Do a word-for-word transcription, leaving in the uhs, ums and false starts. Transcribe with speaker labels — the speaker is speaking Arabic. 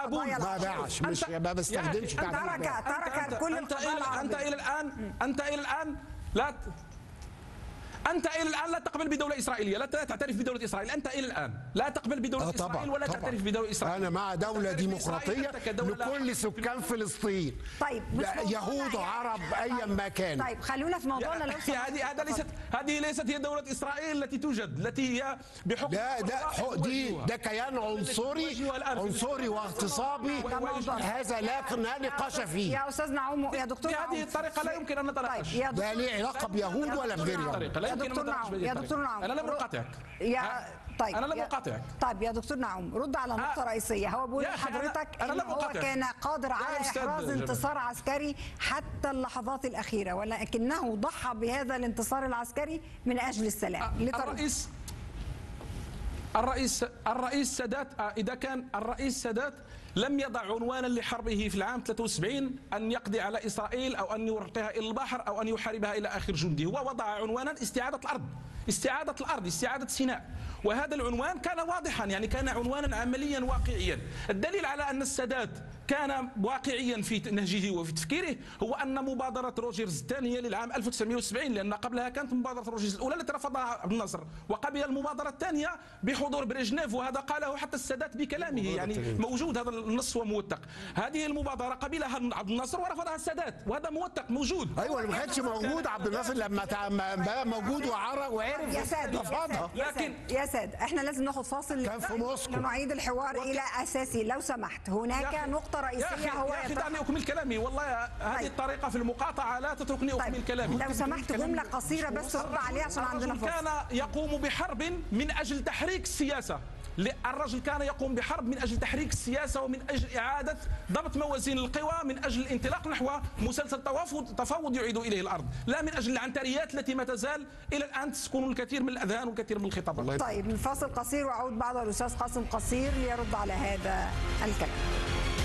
Speaker 1: القضايا
Speaker 2: ما باعش، مش ما بستخدمش تعبير
Speaker 1: ترك ترك كل القضايا العربية.
Speaker 3: أنت إلى الآن أنت إلى الآن لا أنت إلى الآن لا تقبل بدولة إسرائيلية، لا تعترف بدولة إسرائيل، أنت إلى الآن لا تقبل بدولة
Speaker 2: آه طبعًا
Speaker 3: إسرائيل ولا
Speaker 2: طبعًا.
Speaker 3: تعترف بدولة إسرائيل.
Speaker 2: أنا مع دولة ديمقراطية لكل سكان فلسطين،
Speaker 1: طيب
Speaker 2: يهود وعرب أيا ما كان.
Speaker 1: طيب خلونا في موضوعنا لو
Speaker 3: هذه هذا ليست هذه ليست هي دولة إسرائيل التي توجد، التي هي بحكم
Speaker 2: ده ده دي ده كيان عنصري عنصري واغتصابي، هذا لا لا نقاش فيه.
Speaker 1: يا أستاذ نعوم يا دكتور نعوم،
Speaker 3: بهذه الطريقة لا يمكن أن نتناقش.
Speaker 1: طيب
Speaker 2: ده ليه علاقة بيهود ولا بغير يهود؟
Speaker 1: يا دكتور نعوم يا دكتور نعوم
Speaker 3: أنا لم أقاطعك.
Speaker 1: يا طيب
Speaker 3: أنا لم أقاطعك.
Speaker 1: طيب يا دكتور نعوم رد على نقطة رئيسية. هو بيقول لحضرتك إن هو كان قادر على إحراز انتصار عسكري حتى اللحظات الأخيرة، ولكنه ضحى بهذا الانتصار العسكري من أجل السلام.
Speaker 3: الرئيس الرئيس الرئيس سادات إذا كان الرئيس سادات لم يضع عنوانا لحربه في العام ثلاثة وسبعين أن يقضي على إسرائيل أو أن يرقيها إلى البحر أو أن يحاربها إلى آخر جنده، هو وضع عنوانا استعادة الأرض، استعادة الأرض، استعادة سيناء، وهذا العنوان كان واضحا، يعني كان عنوانا عمليا واقعيا. الدليل على أن السادات كان واقعيا في نهجه وفي تفكيره هو أن مبادرة روجرز الثانية للعام ألف وتسعمائة وسبعين، لأن قبلها كانت مبادرة روجرز الأولى التي رفضها عبد الناصر، وقبل المبادرة الثانية بحضور بريجنيف، وهذا قاله حتى السادات بكلامه، يعني موجود هذا النص وموثق. هذه المبادرة قبلها عبد الناصر ورفضها السادات، وهذا موثق موجود.
Speaker 2: ايوه ما كانش موجود عبد الناصر لما بقى موجود وعرف وعرف
Speaker 1: يا ساد
Speaker 2: رفضها.
Speaker 1: لكن يا ساد احنا لازم ناخد فاصل
Speaker 2: كان في موسكو
Speaker 1: نعيد الحوار الى اساسي لو سمحت. هناك نقطة رئيسية هو
Speaker 3: يا أخي دعني أكمل كلامي، والله هذه طيب. الطريقة في المقاطعة لا تتركني أكمل طيب. كلامي.
Speaker 1: لو سمحت جملة قصيرة بس رد عليها عشان عندنا فاصل.
Speaker 3: كان يقوم بحرب من أجل تحريك السياسة، الرجل كان يقوم بحرب من أجل تحريك السياسة ومن أجل إعادة ضبط موازين القوى، من أجل الانطلاق نحو مسلسل تفاوض تفاوض يعيد إليه الأرض، لا من أجل العنتريات التي ما تزال إلى الآن تسكن الكثير من الأذهان والكثير من الخطابات.
Speaker 1: طيب الفاصل قصير وأعود بعد الأستاذ قاسم قصير ليرد على هذا الكلام.